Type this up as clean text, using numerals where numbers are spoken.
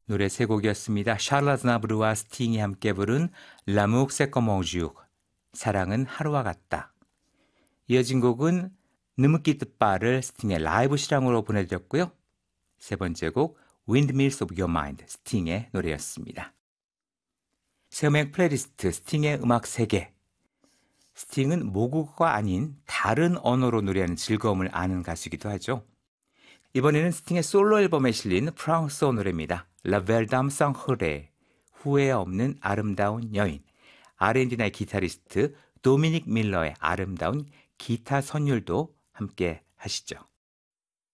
노래 세 곡이었습니다. 샤를 아즈나브르와 스팅이 함께 부른 L'amour c'est comme un jour, 사랑은 하루와 같다. 이어진 곡은 느무키 뜻바를 스팅의 라이브 실황으로 보내드렸고요. 세 번째 곡 Windmills of Your Mind, 스팅의 노래였습니다. 세음의 플레이리스트 스팅의 음악 세계. 스팅은 모국어가 아닌 다른 언어로 노래하는 즐거움을 아는 가수이기도 하죠. 이번에는 스팅의 솔로 앨범에 실린 프랑스어 노래입니다. La Belle Dame sans Regret, 후회 없는 아름다운 여인. 아르헨티나의 기타리스트 도미닉 밀러의 아름다운 기타 선율도 함께 하시죠.